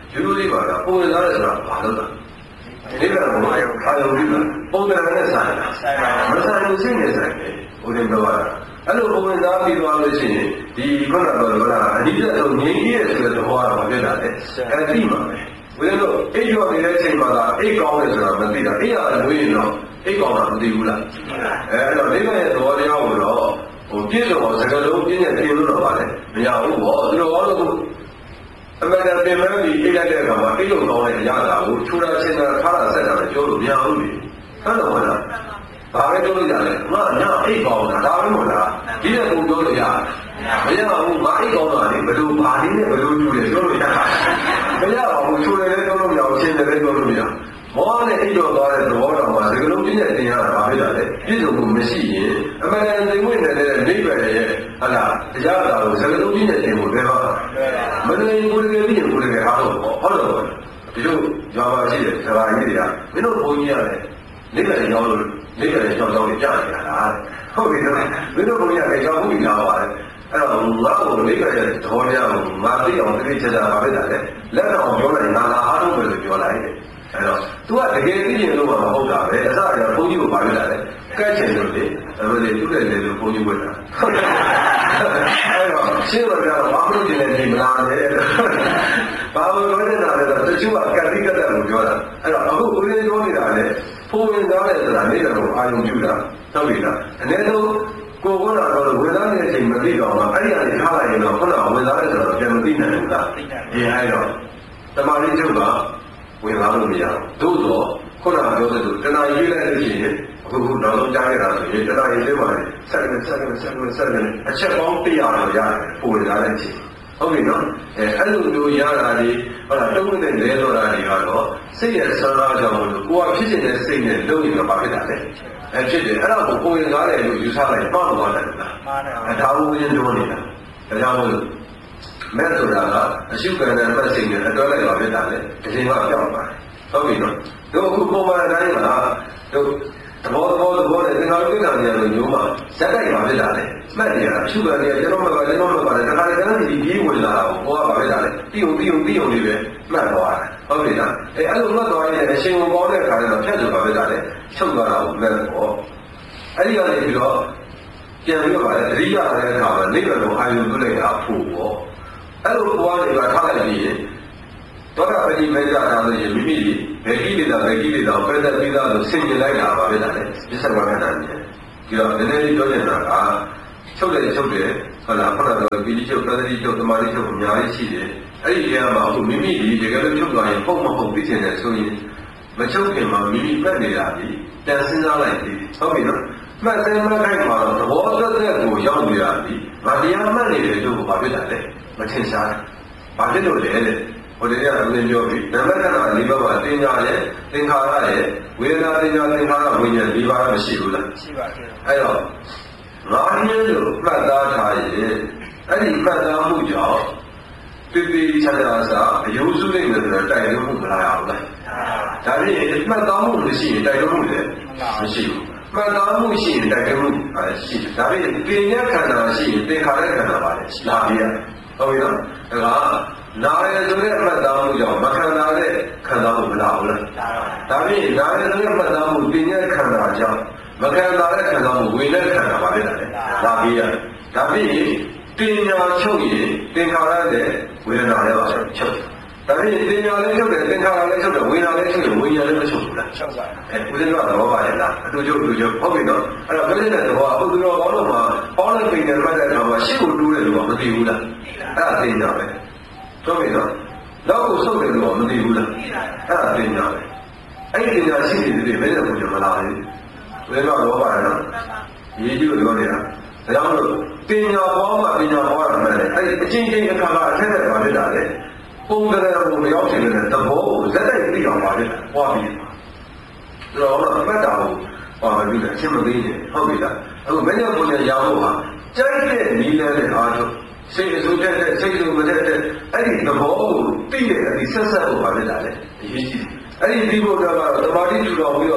ရိုးရိုးလေးပါလားပုံဝင်သားတယ်ဆိုတာဘာလို့လဲဒီကံကိုအာယုပြုတာပုံစံနဲ့ဆိုင်တာမဆိုင်လို့စိတ်နဲ့ဆိုင်တယ်ဘုရင်ပြောတာအဲ့လိုပုံဝင်သားပြီးသွားလို့ရှိရင်ဒီခုနကတော့ဗလားအဓိကဆုံးငြိမ်းကြီးရဲ့ဆိုတဲ့သဘောကတော့ဖြစ်တာလေအဲ့ဒီမှာပဲဘုရင်တို့အိပ်ကျော်နေတဲ့အချိန်မှာအိပ်ကောင်းတယ်ဆိုတာမသိတာအိပ်ရတယ်လို့ရင်တော့အိပ်ကောင်းတာမသိဘူးလားအဲ့တော့ဒီကရဲ့သဘောတရားကိုတော့ပြည့်စုံအောင်စကားလုံးပြည့်နဲ့ပြင်လို့တော့ပါလေမရဘူးပေါ့သူတို့ကတော့အမှန်တကယ်ပြင်မဲ့ပြီးအိတ်လိုက်တဲ့အခါမှာအိတ်လို့ကောင်းတဲ့အရာကိုခြူတာချင်းတာခါတာဆက်တာလည်းပြောလို့မရဘူးလေဟုတ်တော့မလားဘာပဲပြောလို့ရတယ်ငါညအိတ်ကောင်းတာဒါပဲမဟုတ်လားဒီတဲ့ပုံပြောလို့ရတယ်မရဘူးငါအိတ်ကောင်းတာလေဘယ်လိုဘာနည်းနဲ့ဘယ်လိုခြူတယ်ပြောလို့ရတယ်မရဘူးခြူတယ်လည်းပြောလို့မရဘူးချင်းတယ်လည်းပြောလို့မရမောနဲ့အိတ်တော်သွားတဲ့သဘောတော်မှာဒီကလုံးပြည့်တဲ့တင်ရတာဘာဖြစ်တာလဲပြည့်စုံမှုမရှိရင်အမှန်တန်သိဝင်နေတဲ့နိဗ္ဗာန်ရဲ့ဟာလားတရားတော်ကိုစကလုံးပြည့်တဲ့တင်ကိုလည်းပါမနေဘူးတကယ်ပြည့်ရင်ကိုယ်တကယ်အားတော့ဟုတ်တော့ဒီလိုရွာပါရှိတဲ့ဇာတိတွေကမင်းတို့ဘုန်းကြီးရတယ်နိဗ္ဗာန်ရောက်လို့နိဗ္ဗာန်ရောက်တော့ကြားနေတာလားဟုတ်ပြီနော်မင်းတို့ဘုန်းကြီးကကြောက်မှုလာပါတယ်အဲ့တော့ငါ့ကိုနိဗ္ဗာန်ရဲ့သဘောတရားကိုငါသိအောင်သိချင်တာပါပဲဒါလေလက်တော်ပြောလိုက်ငါလာအားထုတ်မယ်လို့ပြောလိုက်တယ်အဲ့တော့ तू ကတကယ်သိရင်လို့မဟုတ်တာပဲအစအရာဘုန်းကြီးကိုပါပြတာလေကဲချင်လို့လေအဲ့လိုလေသူ့တဲ့လေလို့ဘုန်းကြီးဝင်တာဟုတ်တယ်အဲ့တော့ရှင်းတော့ပြတော့ဘာလို့ဒီလဲဒီမလားလေဘာလို့ပြောနေတာလဲဆိုတော့တချို့ကကတိကတလို့ပြောတာအဲ့တော့အခုဦးရင်းပြောနေတာလေဖိုးဝင်သားတယ်ဆိုတာနေတယ်ကိုအာယုံပြုတာဟုတ်ပြီလားအနည်းဆုံးကိုယ်ကတော့ဝင်သားတဲ့အချိန်မသိတော့မှအဲ့ဒီကနေထားလိုက်ရင်တော့ခုနကဝင်သားတယ်ဆိုတော့ပြန်မသိနိုင်ဘူးလားဒီအဲ့တော့တမာရီချုပ်ကဝင်လာလို့မရဘူးသို့တော့ခုနကပြောတဲ့သူတဏှာရေးလိုက်လို့ရှိရင်အခုနောက်ဆုံးကြားရတာဆိုရင်တဏှာရေးလေးပါဆက်နေအချက်ပေါင်း100တော့ရတယ်ပို့လာတဲ့အချိန်ဟုတ်ပြီနော်အဲ့လိုမျိုးရတာဒီဟုတ်လားတုံးတဲ့လဲတော့တာတွေကတော့စိတ်ရဲ့ဆန္ဒကြောင့်လို့ကိုယ်ကဖြစ်နေတဲ့စိတ်နဲ့လုပ်နေတာပါဖြစ်တာလေဖြစ်တယ်အဲ့တော့ကိုယ်ရင်ကားတယ်လို့ယူဆလိုက်ပေါ့သွားတယ်လားမှန်တယ်ဒါဘူးရင်းပြောနေတာဒါကြောင့်မို့မဲ့ဆိုတာကအရှုခံတဲ့ပတ်စိတ်နဲ့အတွဲလိုက်ပါဖြစ်တာလေဒီချိန်ကပြောင်းပါတယ်ဟုတ်ပြီနော်တို့အခုပုံမှန်တိုင်းကတို့သဘောနဲ့သင်္ခါရုပ္ပကံဉာဏ်လိုမျိုးမှာဇက်တိုက်ပါဖြစ်တာလေမှတ်နေရအရှုခံနေကျွန်တော်မှပါတယ်တခါတည်းဒီပြေးဝင်လာတာကိုဟောပါဖြစ်တာလေတီုံလေးပဲမှတ်သွားတယ်ဟုတ်ပြီလားအဲ့လိုမှတ်သွားရင်အရှင်ကိုပေါင်းတဲ့အခါကျတော့ဖြတ်ဆိုပါဖြစ်တာလေချုပ်သွားတာကိုမဲ့တော့အဲ့ဒီကနေပြီးတော့ပြန်ပြီးတော့ပါတယ်တတိယတဲ့အခါမှာနိဗ္ဗာန်ကိုအာရုံပြုလိုက်တာဖို့ပေါ့အဲ့လိုဘဝတွေကထားလိုက်ပြီးရင်တော့ပฏิမေတ္တာထားလို့ရင်မိမိဘယ်ကိလေသာပြည့်တဲ့ပြီးသားလို့ဆင်ခြင်လိုက်တာပါပဲဒါလေပစ္စဝကဏ္ဍနဲ့ဒီတော့နည်းနည်းလေးပြောနေတာကချုပ်တယ်ဟုတ်လားခုနကပိဋိချုပ်ပတ္တိချုပ်သမာဓိချုပ်အများကြီးရှိတယ်အဲ့ဒီနေရာမှာအခုမိမိဒီတကယ်လို့ချုပ်သွားရင်ပုံမဟုတ်သိချင်တယ်ဆိုရင်မချုပ်ခင်မှာမိမိပတ်နေတာဒီတန်စဉ်းစားလိုက်ပြီဟုတ်ပြီနော်မှတ်တယ်မှတ်ခိုင်းမှာတော့သဘောသက်သက်ကိုရောက်နေရပြီဗာတရားမှတ်နေတယ်လို့ဘာဖြစ်တာလဲမထင်ရှားဘာဖြစ်လို့လဲတဲ့ဟိုတရားကလည်းပြောပြီဓမ္မကဏ္ဍ၄ပါးမှာတင်ညာရဲ့သင်္ခါရရဲ့ဝေဒနာတင်ညာသင်္ခါရဝိညာဉ်၄ပါးမရှိဘူးလားရှိပါသေးတယ်အဲ့တော့ငါးမျိုးလို့မှတ်သားထားရင်အဲ့ဒီမှတ်သားမှုကြောင့်တိတိကျကျစာအယုစုနိုင်တယ်ဆိုတော့တိုက်လို့မှုမလာအောင်လားဒါဖြင့်မှတ်သားမှုမရှိရင်တိုက်လို့မှုလည်းမရှိဘူးမှတ်သားမှုရှိရင်တိုက်လို့မှုရှိတယ်ဒါဖြင့်ပညာခန္ဓာရှိရင်သင်္ခါရခန္ဓာပါလေလာပြီဟုတ်ပြီနော်ဒါကနာရဆိုတဲ့မှတ်သားမှုကြောင့်မခန္ဓာတဲ့ခန္ဓာကိုမလာဘူးလားဒါဖြင့်နာရဆိုတဲ့မှတ်သားမှုပညာခန္ဓာကြောင့်မခန္ဓာတဲ့ခန္ဓာကိုဝိညာဉ်ခန္ဓာပါလေလာပြီဒါဖြင့်ပညာချုပ်ရင်သင်္ခါရတဲ့ဝေဒနာလည်းပါချုပ်ဒါဖြင့်ပညာလည်းချုပ်တယ်သင်္ခါရလည်းချုပ်တယ်ဝေဒနာလည်းချုပ်တယ်ဝိညာဉ်လည်းမချုပ်ဘူးလားချုပ်ပါတယ်ဦးဇင်းကတော့ပါရဲ့လားအတူချုပ်ဟုတ်ပြီနော်အဲ့တော့ပြည့်တဲ့သဘောကဘုရားကောင်းလို့မှာဟောလိုက်ပြင်တယ်မှတ်တဲ့အခါမှာရှေ့ကိုတိုးတယ်လို့မသိဘူးလားအဲ့ဒါသိကြပဲဟုတ်ပြီနော်နောက်ကိုဆုတ်တယ်လို့မသိဘူးလားအဲ့ဒါသိကြပဲအဲ့ဒီပညာရှိနေတဲ့ဘယ်နဲ့ကိုကြမလာဘူးဘယ်တော့ပါလဲနော်ရေးကြည့်လို့ပြောနေတာဒါကြောင့်လို့ပညာပေါ်မှာပညာပေါ်တာမဲ့အဲ့အချင်းချင်းအခါကအထက်နဲ့ပါဖြစ်တာလေပုံကလေးကိုမရောက်ချင်တဲ့သဘောကိုဇက်တိုက်သိအောင်ပါဖြစ်တာဟောပြီးတော့မှတ်တာကိုဟောပြီးတော့အချင်းမသိနေဟုတ်ပြီလားအခုမင်းတို့ကိုရအောင်ဟာကြိုက်တဲ့နီးတဲ့အားထုတ်စိတ်အစိုးတဲ့စိတ်လိုမတဲ့အဲ့ဒီသဘောကိုသိတဲ့အဲ့ဒီဆက်ဆက်ကိုပါဖြစ်တာလေအရေးကြီးအဲ့ဒီဒီဘုရားကတော့သမာဓိထူတော်ပြီးတော့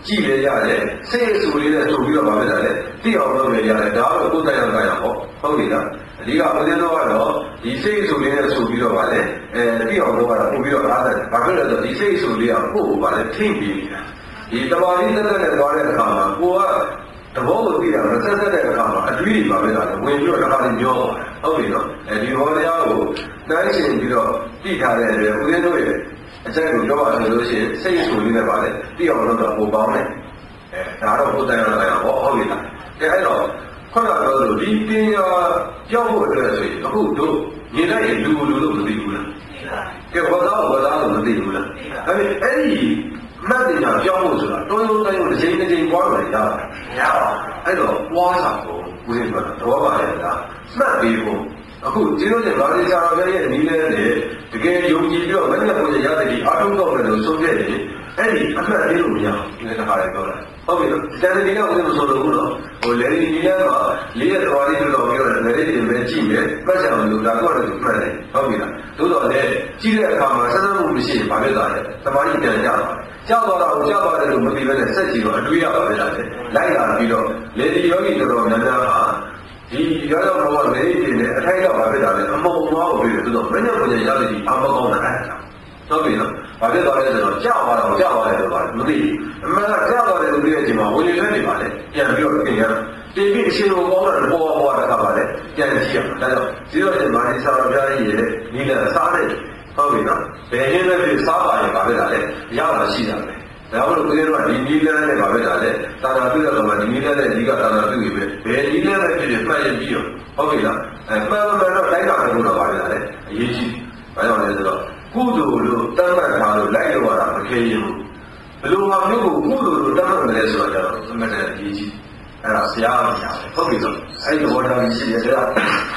ကြည့်လေရတယ်စိတ်အဆူလေးနဲ့ဆိုပြီးတော့ဗာဖြစ်တာလေသိအောင်လုပ်လေရတယ်ဒါကတော့ကိုယ်တိုင်အောင်ဟောဟုတ်ပြီလားအဓိကဦးဇင်းတို့ကတော့ဒီစိတ်အဆူလေးနဲ့ဆိုပြီးတော့ဗာလေသိအောင်လုပ်ရတာပို့ပြီးတော့အားတယ်ဘာဖြစ်လဲဆိုတော့ဒီစိတ်အဆူလေးကကိုယ့်ကိုဗာလေထိမ့်ပြီးနေတာဒီတမာရီတက်နဲ့သွားတဲ့အခါမှာကိုကသဘောကိုသိရတော့ဆက်ဆက်တဲ့အခါမှာအတွေးတွေပါပဲလားဝင်ပြီးတော့တစ်ခါတည်းညောဟုတ်ပြီနော်ဒီဘောတရားကိုတိုင်းရှင်ပြီးတော့သိထားတဲ့အတွက်ဦးဇင်းတို့ရဲ့အကျဉ်းကိုပြောပါလို့ရှိရင်စိတ်ဆိုလေးနဲ့ပါလေသိအောင်လုပ်တော့ပိုပေါင်းတယ်ဒါတော့ဘုဒ္ဓရဲ့တရားဟောဟုတ်ပြီလားအဲ့တော့ခေါင်းကတော့ဒီပညာကြောက်ဖို့အတွက်ဆိုရင်အခုတို့နေလိုက်ရင်လူလို့မသိဘူးလားကဲဘောသားလို့မသိဘူးလားအဲ့ဒီမှတ်တရားကြောက်ဖို့ဆိုတာတွန်းတိုင်းကိုတစ်ချိန်တစ်ချိန်ပွားလို့ရတာမရပါဘူးအဲ့တော့ပွားတာကိုဦးဇင်းကတော့ပါလေလားမှတ်ပြီးဖို့အခုဒီလိုနဲ့ဗာလိစာတော်ရဲ့နီးလဲနဲ့တကယ်ယုံကြည်ပြီးတော့မနေ့ကဘုရားရတဲ့ဒီအာထုံးတော့တယ်လို့ဆိုခဲ့တယ်အဲ့ဒီအမှတ်လေးလို့မရဘူးဒီတစ်ခါလေးပြောတာဟုတ်ပြီနော်တန်တီကဦးဇင်းမဆိုလို့ဘူးနော်ဟိုလေဒီနီးလဲမှာလေးရတော်လေးတို့တော့ပြောတယ်လေဒီပဲကြည့်မယ်ပတ်ချံလို့ဒါကတော့မှတ်တယ်ဟုတ်ပြီလားသို့တော်လည်းကြည့်တဲ့အခါမှာဆက်စပ်မှုမရှိရင်ဗာလဲတာလေသမာဓိပြန်ကြပါကြောက်သွားတာကိုကြောက်ပါတယ်လို့မသိဘဲနဲ့စက်ကြည့်တော့အတွေးရပါပဲလားလိုက်လာပြီးတော့လေဒီယောဂီတော်တော်များများဟာဒီရောက်တော့လေဒီနဲ့အထိုက်တော့ပါဖြစ်တာလေအမုံသွားကိုပြီးတော့မညံ့မညံ့ရတဲ့ဒီအမကောင်းတာအဲ့ဒါဟုတ်ပြီနော်ဘာဖြစ်သွားလဲဆိုတော့ကြောက်သွားတော့ကြောက်သွားတယ်လို့ပါမသိဘူးအမှန်ကကြောက်သွားတယ်လို့ပြောတဲ့အချိန်မှာဝင်လေနေပါလေပြန်ပြီးတော့ပြင်ရတင်ပြီးအရှင်ကိုကောင်းတာပေါ်တာကပါလေပြန်ကြည့်ရမှာဒါကြောင့်ဒီတော့ဒီမာနီဆရာတော်ဘုရားကြီးရဲ့နီးလည်းစားတယ်ဟုတ်ပြီနော်ဘယ်ရင်းလဲဖြစ်စားပါရင်ပါပဲလားလေရတာရှိတာပဲဒါကြောင့်လို့ဦးဇင်းတို့ကဒီနီးလန်းနဲ့ပါပဲလားလေတာနာပြုတဲ့ကောင်ကဒီနီးလန်းနဲ့ဒီကတာနာပြုပြီးပဲဘယ်နီးလန်းနဲ့ဖြစ်ဖြစ်မှတ်ရင်ပြီးတော့ဟုတ်ပြီလားမှန်တော့တိုင်းတာလို့တော့ပါပဲလားလေအရေးကြီးဘာကြောင့်လဲဆိုတော့ကုသိုလ်လို့တတ်မှတ်ထားလို့လိုက်လို့ရတာမခဲရင်ဘူးဘယ်လိုမှမျိုးကိုကုသိုလ်လို့တတ်မှတ်မလဲဆိုတော့ကျွန်တော်သမတ်တဲ့အရေးကြီးအဲ့ဒါဆရာမညာဟုတ်ပြီဆိုအဲ့ဒီဘောတော်ကြီးရှိတယ်ဒါ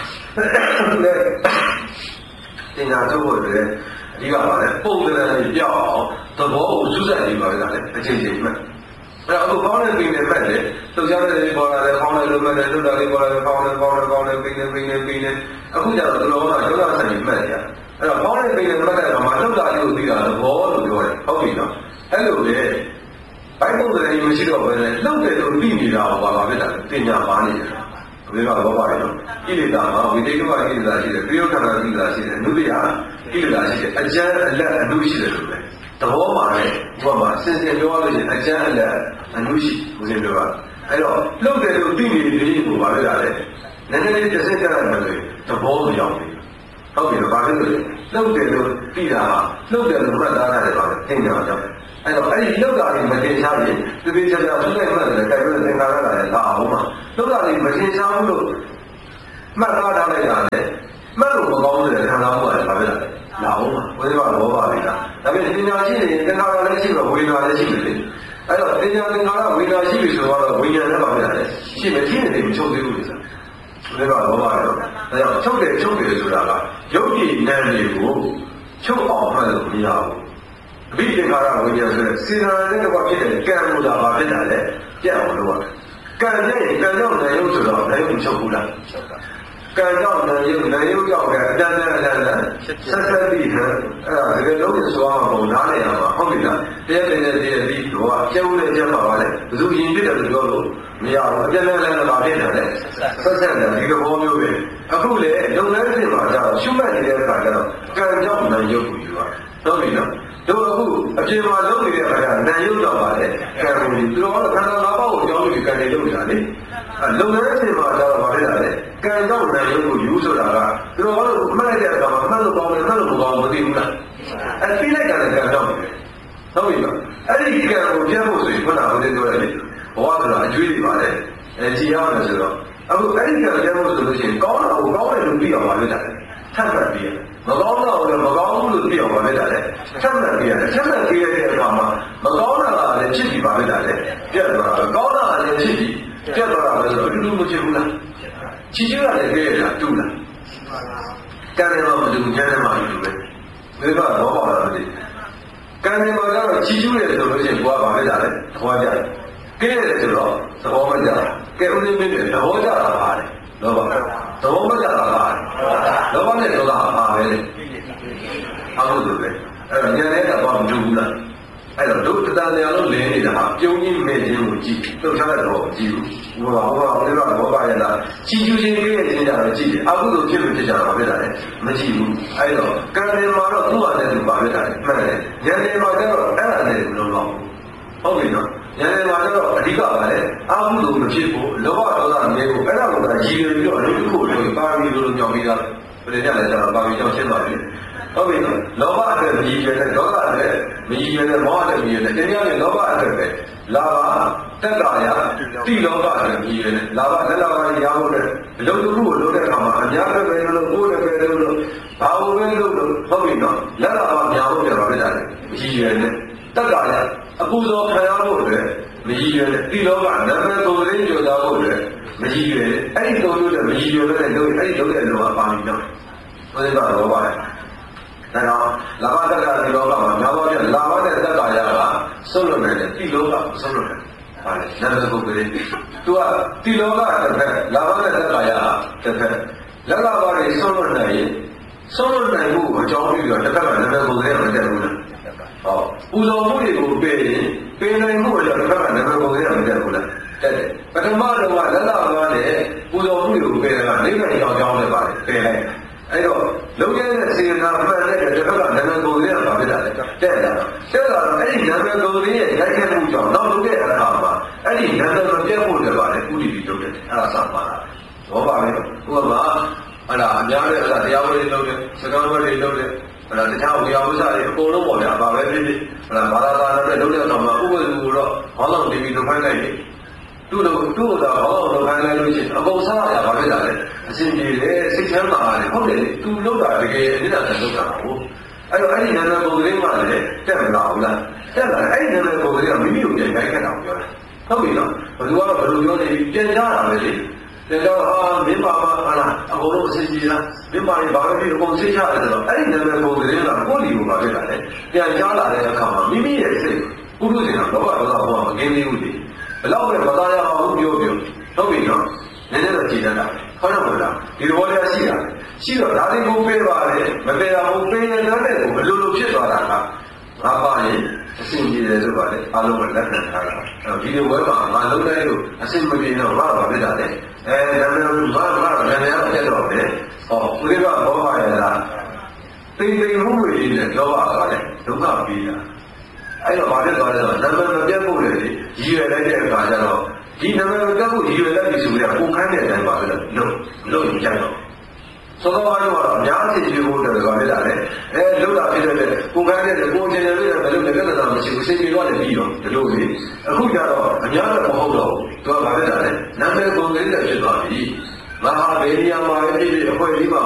တင်ညာထုတ်ဖို့လည်းအဓိကပါလေပုံစံနဲ့ပြောင်းအောင်သဘောကိုစူးစိုက်ပြီးပါလေအချိန်ချင်းမှအဲ့တော့အခုကောင်းတဲ့ပင်တွေမှတ်တယ်လှုပ်ရှားတဲ့တွေပေါ်လာတယ်ကောင်းတဲ့လူမှတ်တယ်လှုပ်တာလေးပေါ်လာတယ်ကောင်းတဲ့ပင်တွေအခုကျတော့ဒီလိုကယောဂဆိုင်မှတ်တယ်အဲ့တော့ကောင်းတဲ့ပင်တွေမှတ်တဲ့အခါမှာလှုပ်တာလေးကိုသိတာသဘောလို့ပြောတယ်ဟုတ်ပြီနော်အဲ့လိုလေဘိုင်းပုံစံကြီးမရှိတော့ဘဲနဲ့လှုပ်တယ်လို့သိနေတာဟောပါဖြစ်တာပညာပါနေတယ်ဒီကဘောပါရတော့ကိလေသာမှာဝိသေကဝကိလေသာရှိတယ်ပြိယုခန္ဓာကိလေသာရှိတယ်နုပယကိလေသာရှိတယ်အကျဉ်းအလက်အနုရှိတယ်လို့ပဲသဘောမှာလည်းဘုရားမှာစင်စင်ပြောရလို့ရှိရင်အကျဉ်းအလက်အနုရှိဦးဇင်းပြောတာအဲ့တော့လှုပ်တယ်လို့သိနေတယ်ကိုပါလေလားလေနည်းနည်းလေးတစ်စက်ကြရမယ်ဆိုသဘောကိုရောက်ပြီဟုတ်ပြီဘာဖြစ်လို့လဲလှုပ်တယ်လို့သိတာဟာလှုပ်တယ်လို့မှတ်သားရတယ်ပါလေသင်ညာကြောင့်အဲ့တော့အဲ့ဒီလှုပ်တာတွေမတင်ရှားရင်ဒီပြချာချာသူ့နဲ့မှတ်တယ်တိုက်ပွဲသင်္ကာရတာလည်းလာအောင်ပါလှုပ်တာတွေမတင်ရှားဘူးလို့မှတ်သားထားလိုက်တာလေမှတ်လို့မကောင်းဘူးလေခံစားမှုကလည်းဘာဖြစ်လဲလာအောင်ပါဘယ်လိုလောပါလဲလားဒါပေမဲ့ပညာရှိနေသင်္ခါရလည်းရှိတော့ဝိညာဉ်လည်းရှိတယ်လေအဲ့တော့ပညာသင်္ခါရဝိညာဉ်ရှိပြီဆိုတော့ဝိညာဉ်လည်းပါပဲလေရှိမယ်ရှိနေတယ်မချုပ်သေးဘူးလေဆိုဘယ်လိုလောပါလဲဒါကြောင့်ချုပ်တယ်ဆိုတာကယုတ်ကြည်နံတွေကိုချုပ်အောင်မှတ်လို့မရဘူးအဘိဓမ္မာဝိညာဉ်ဆိုတဲ့စေတနာနဲ့တော့ဖြစ်တယ်ကံလို့သာပါဖြစ်တာလေပြတ်အောင်လုပ်ရကံနဲ့ကံကြောင့်နာယုတ်ဆိုတော့နာယုတ်ချုပ်ဘူးလားကံကြောင့်နာယုတ်ကြောင့်လည်းအတန်းဆက်ပြီးဟဲ့အဲ့ဒါတကယ်လို့ဆိုအောင်ပုံနားနေရမှာဟုတ်ပြီလားတရားပြီးတော့ကျဲဦးနဲ့ကျဲပါပါလေဘယ်သူရင်ဖြစ်တယ်လို့ပြောလို့မရဘူးအတန်းလည်းပါဖြစ်တယ်လေဆက်တယ်ဒီလိုဘောမျိုးပဲအခုလေလုပ်ငန်းစဉ်မှာကျတော့ရှုမှတ်နေတဲ့အခါကျတော့ကံကြောင့်နာယုတ်ကိုယူရတယ်ဟုတ်ပြီနော်တို့အခုအပြင်မှာလုပ်နေတဲ့အခါကျနာယုတ်တော့ပါလေကံကိုသူတို့ကခန္ဓာ၅ပါးကိုကြောင်းပြီးကံတွေလုပ်နေတာလေလုပ်ငန်းစဉ်မှာကျတော့ပါလေလားကံကြောင့်နာယုတ်ကိုယူဆိုတာကသူတို့ကမှတ်လိုက်တဲ့အခါမှာမှတ်လို့ကောင်းတယ်မှတ်လို့မကောင်းဘူးမသိဘူးလားအဲ့ပြီးလိုက်တာလည်းကံကြောင့်ပဲဟုတ်ပြီနော်အဲ့ဒီကံကိုပြတ်ဖို့ဆိုရင်ခုနကဟိုတည်းပြောရတယ်ဘဝဆိုတာအကျွေးတွေပါလေကြည်ရမယ်ဆိုတော့အခုအဲ့ဒီကံပြတ်ဖို့ဆိုလို့ရှိရင်ကောင်းတာကိုကောင်းတယ်လို့ပြီးအောင်ပါလို့တာထပ်မှတ်ပြီးရမကောင်းတော့လည်းမကောင်းဘူးလို့သိအောင်ပါလေတာလေထပ်မှတ်ပြီးရတယ်ထပ်မှတ်ပြီးရတဲ့အခါမှာမကောင်းတာကလည်းဖြစ်ပြီးပါလေတာလေပြတ်သွားတာကောင်းတာကလည်းဖြစ်ပြီးပြတ်သွားတာလည်းဆိုတော့အတူတူမဖြစ်ဘူးလားချီကျူးရလည်းကြည့်ရတာတူလားကံတယ်မှမတူဉာဏ်နဲ့မှတူပဲဒီကတော့ပါလာတယ်ကံတယ်မှာကတော့ချီကျူးတယ်ဆိုလို့ရှိရင်ကိုကပါလေတာလေသဘောကျတယ်ကဲတယ်ဆိုတော့သဘောမကျကဲဦးလေးမင်းသဘောကျတာပါတယ်လောဘသဘောမကျတာပါတယ်လောဘနဲ့ဒေါသပါပဲလေအခုလိုပဲအဲ့တော့ဉာဏ်နဲ့ကတော့မတူဘူးလားအဲ့တော့တို့တန်တရားလုံးလင်းနေတာဟာပြုံးကြီးမဲ့ခြင်းကိုကြည့်လှုပ်ရှားတဲ့တော့ကြည့်ဘူးဟိုကဘောပါရတာချီကျူးခြင်းပြည့်ခြင်းကြတော့ကြည့်တယ်အကုသိုလ်ဖြစ်လို့ဖြစ်ကြတာဖြစ်တာလေမကြည့်ဘူးအဲ့တော့ကံတယ်မှာတော့သူ့ဟာနဲ့သူပါဖြစ်တာလေမှန်တယ်ဉာဏ်တယ်မှာကျတော့အဲ့ဒါနဲ့လုံးလုံးဟုတ်ပြီနော်ဉာဏ်တယ်မှာကျတော့အဓိကပါလေအကုသိုလ်မဖြစ်ဖို့လောဘဒေါသမြေကိုအဲ့ဒါကိုသာရည်ရွယ်ပြီးတော့လူတစ်ခုလို့ပါရမီလိုညောင်းပြီးသားဘယ်နဲ့လဲကျတော့ပါရမီကြောင့်ရှင်းပါပြီဟုတ်ပြီနော်လောဘအတွက်မရည်ရွယ်တဲ့ဒေါသအတွက်မရည်ရွယ်တဲ့မောဟအတွက်မရည်ရွယ်တဲ့တရားနဲ့လောဘအတွက်ပဲလာဘတက်တာရတိလောဘအတွက်မရည်ရွယ်တဲ့လာဘလက်လာဘရဖို့တဲ့လုံသူကိုလုပ်တဲ့အခါမှာအများပဲပဲလို့ကိုယ်လည်းပဲလို့ဘာလို့ပဲလို့ဟုတ်ပြီနော်လက်လာဘများဖို့ပြောတာလေမရည်ရွယ်တဲ့တက်တာရအပူဇော်ခံရဖို့အတွက်မရည်ရွယ်တဲ့တိလောဘနာမည်ကိုယ်လေးကြော်သားဖို့အတွက်မရည်ရွယ်အဲ့ဒီသုံးလို့တဲ့မရည်ရွယ်တဲ့လို့အဲ့ဒီလုပ်တဲ့လောဘပါပြီနော်ဆိုတဲ့လောဘဒါတော့လာဘတက္ကရာဒီလောကမှာများသောအားဖြင့်လာဘနဲ့တက္ကရာကဆုံးလွတ်နိုင်တယ်တိလောကဆုံးလွတ်တယ်။ဟာလေနာမည်ကိုပဲသူကတိလောကတစ်ဖက်လာဘနဲ့တက္ကရာတစ်ဖက်လက်လာပါတွေဆုံးလွတ်နိုင်ရင်ဆုံးလွတ်နိုင်မှုအကြောင်းပြုပြီးတော့တစ်ဖက်ကနာမည်ကိုပဲမတက်ဘူးလား။ဟောပူဇော်မှုတွေကိုပေးရင်ပေးနိုင်မှုလည်းတစ်ဖက်ကနာမည်ကိုပဲမတက်ဘူးလား။တက်တယ်ပထမတော့ကလက်လာပါနဲ့ပူဇော်မှုတွေကိုပေးတယ်ကနိဗ္ဗာန်ရောက်ကြောင်းလည်းပါတယ်ပေးလိုက်အဲ့တော့လုံရတဲ့စေနာမှန်တဲ့တစ်ခါကနာမည်ကိုယ်လေးကဖြစ်တာလေတဲ့တာတော့အဲ့ဒီနာမည်ကိုယ်လေးရဲ့လိုက်ခဲ့မှုကြောင့်နောက်လုပ်တဲ့အခါမှာအဲ့ဒီနာမည်မပြတ်ဖို့လည်းပါတယ်ဥတီပြီးလုပ်တယ်အဲ့ဒါစပါတာဘောပါပဲဥပမာအဲ့ဒါအများနဲ့အဲ့ဒါတရားဝဲလုပ်တယ်စကားဝဲတွေလုပ်တယ်အဲ့ဒါတခြားဝေယဝိစာတွေအကုန်လုံးပေါ့ဗျာဘာပဲဖြစ်ဖြစ်အဲ့ဒါဘာသာသာနဲ့လုပ်တဲ့အခါမှာဥပဒေကိုတော့ဘောလုံးတီဗီလုပ်ခိုင်းလိုက်တယ်သူ့တော့ဘောလုံးလုပ်ခိုင်းလိုက်လို့ရှိရင်အကုန်စားရပါဖြစ်တာလေအစဉ်ပြေတယ်စိတ်ချမ်းသာတယ်ဟုတ်တယ်သူလုပ်တာတကယ်အနစ်အကျလုပ်တာဟုတ်အဲ့တော့အဲ့ဒီနာမည်ပုံလေးမှလည်းတက်မလာဘူးလားတက်လာအဲ့ဒီနာမည်ပုံလေးကမိမိကိုပြန်ရိုက်ခဲ့တာကိုပြောတာဟုတ်ပြီနော်ဘယ်သူကတော့ဘယ်လိုပြောနေပြီပြန်ကြတာပဲလေပြန်တော့မင်းပါမဟာလားအကုန်လုံးအစဉ်ပြေလားမင်းပါရင်ဘာပဲဖြစ်အကုန်စိတ်ချရတယ်ဆိုတော့အဲ့ဒီနာမည်ပုံလေးကကိုယ့်လီကိုပါဖြစ်တာလေပြန်ကြားလာတဲ့အခါမှာမိမိရဲ့စိတ်ပုရုษင်ကဘောကတော့ဘောမကင်းသေးဘူးလေဘယ်တော့ပဲမသားရအောင်ပြောဟုတ်ပြီနော်နည်းနည်းတော့ကြည်တတ်တာဟုတ်တယ်မဟုတ်လားဒီလိုဘောလေးရှိတော့ဒါတွေကိုပေးပါလေမပေးတာဘူးပေးရင်လည်းကိုဘယ်လိုဖြစ်သွားတာကငါပါရင်အဆင်ပြေတယ်ဆိုပါလေအားလုံးကလက်ခံထားတာဒီလိုဝဲမှာငါလုံးလိုက်လို့အဆင်မပြေတော့ဘာလို့ဖြစ်တာလဲဒါပေမဲ့ဘာလည်းလည်းပြတ်တော့တယ်ဟောဦးလေးကဘောပါရလားတိမ်မှုတွေနဲ့လောဘကလည်းဒုက္ခပြီးတာအဲ့တော့ဘာဖြစ်သွားလဲဆိုတော့နာမည်မပြတ်ဖို့လေရည်ရွယ်လိုက်တဲ့အခါကျတော့ဒီနာမည်မပြတ်ဖို့ရည်ရွယ်လိုက်ပြီဆိုရင်ကိုခန်းတဲ့အတိုင်းပါပဲလို့ရင်ကြတော့သောတော်ဘာလို့ကတော့အများကြီးကြည့်ဖို့တယ်ဆိုတာလေလောက်တာဖြစ်တဲ့ကိုခန်းတဲ့ကိုကျင်ရတဲ့ဘယ်လိုလဲပြဿနာမရှိဘူးစိတ်ပြေတော့လည်းပြီးတော့ဒီလိုလေအခုကျတော့အများတော့မဟုတ်တော့သူကဘာလဲနာမည်ကိုလေးနဲ့ဖြစ်သွားပြီမဟာဗေဒိယမှာပဲဖြစ်ဖြစ်အဖွဲ့ကြီးမှာ